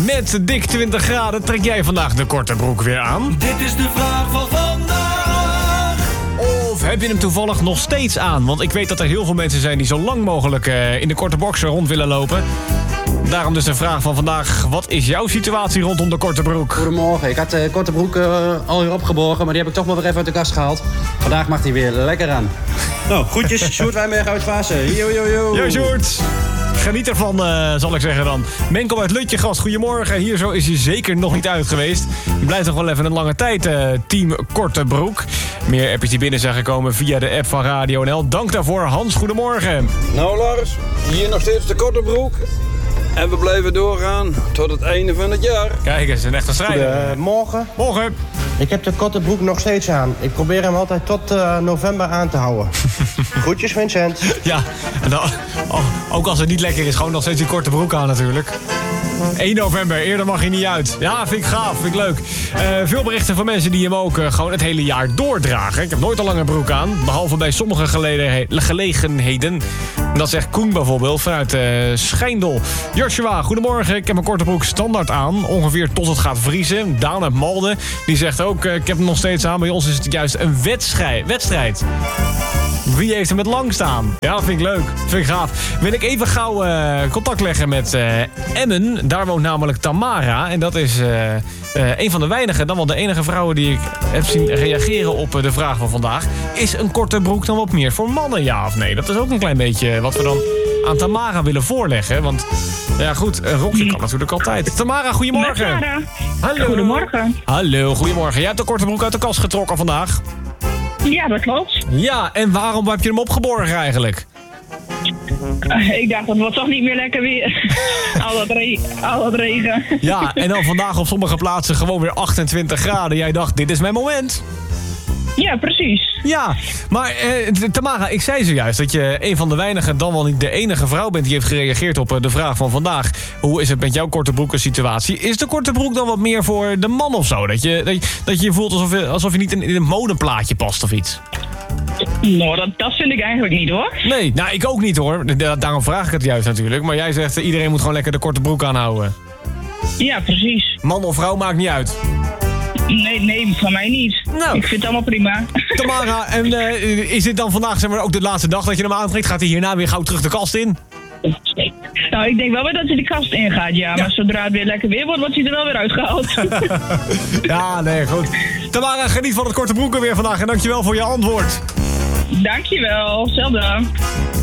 met dik 20 graden trek jij vandaag de korte broek weer aan? Dit is de vraag van vandaag. Of heb je hem toevallig nog steeds aan? Want ik weet dat er heel veel mensen zijn die zo lang mogelijk in de korte boxer rond willen lopen. Daarom dus de vraag van vandaag. Wat is jouw situatie rondom de korte broek? Goedemorgen, ik had de korte broek al hier opgeborgen, maar die heb ik toch maar weer even uit de kast gehaald. Vandaag mag die weer lekker aan. Nou, groetjes, Sjoerd Wijnberg uit Vaassen. Yo, yo, yo. Yo, Sjoerd. Geniet ervan, zal ik zeggen dan. Menko uit Lutjegast, goedemorgen. Hier zo is je zeker nog niet uit geweest. Je blijft nog wel even een lange tijd, team Korte Broek. Meer appjes die binnen zijn gekomen via de app van Radio NL. Dank daarvoor. Hans, goedemorgen. Nou Lars, hier nog steeds de korte broek. En we blijven doorgaan tot het einde van het jaar. Kijk eens, een echte strijder. Morgen. Morgen. Ik heb de korte broek nog steeds aan. Ik probeer hem altijd tot november aan te houden. Groetjes, Vincent. Ja, en dan, ook als het niet lekker is, gewoon nog steeds die korte broek aan natuurlijk. 1 november, eerder mag hij niet uit. Ja, vind ik gaaf, vind ik leuk. Veel berichten van mensen die hem ook gewoon het hele jaar doordragen. Ik heb nooit een lange broek aan, behalve bij sommige gelegenheden. Dat zegt Koen bijvoorbeeld vanuit Schijndel. Joshua, goedemorgen. Ik heb mijn korte broek standaard aan, ongeveer tot het gaat vriezen. Daan uit Malden, die zegt ook, ik heb hem nog steeds aan. Bij ons is het juist een wedstrijd. Wie heeft hem het lang staan? Ja, dat vind ik leuk. Vind ik gaaf. Wil ik even gauw contact leggen met Emmen. Daar woont namelijk Tamara. En dat is een van de weinige, dan wel de enige vrouwen die ik heb zien reageren op de vraag van vandaag. Is een korte broek dan wat meer voor mannen, ja of nee? Dat is ook een klein beetje wat we dan aan Tamara willen voorleggen. Want ja goed, een rokje kan natuurlijk altijd. Tamara, goedemorgen. Hallo. Goedemorgen. Hallo, goedemorgen. Jij hebt de korte broek uit de kast getrokken vandaag. Ja, dat klopt. Ja, en waarom heb je hem opgeborgen eigenlijk? Ik dacht, dat wordt toch niet meer lekker weer. al dat regen. Ja, en dan vandaag op sommige plaatsen gewoon weer 28 graden. Jij dacht, dit is mijn moment. Ja, precies. Ja, maar Tamara, ik zei zojuist dat je een van de weinige, dan wel niet de enige vrouw bent die heeft gereageerd op de vraag van vandaag. Hoe is het met jouw korte broeken situatie? Is de korte broek dan wat meer voor de man of zo? Dat je je voelt alsof je niet in een modeplaatje past of iets? Nou, dat vind ik eigenlijk niet hoor. Nee, nou ik ook niet hoor. Daarom vraag ik het juist natuurlijk. Maar jij zegt, iedereen moet gewoon lekker de korte broek aanhouden. Ja, precies. Man of vrouw maakt niet uit. Nee, van mij niet. Nou. Ik vind het allemaal prima. Tamara, en is dit dan vandaag zeg maar ook de laatste dag dat je hem aantrekt? Gaat hij hierna weer gauw terug de kast in? Nou, ik denk wel weer dat hij de kast ingaat, ja. Maar zodra het weer lekker weer wordt, wordt hij er wel weer uitgehaald. Ja, nee, goed. Tamara, geniet van het korte broeken weer vandaag en dankjewel voor je antwoord. Dankjewel, zelfde.